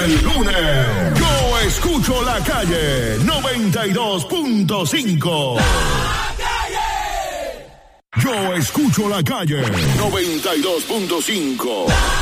El lunes, yo escucho la calle 92.5. Yo escucho la calle 92.5.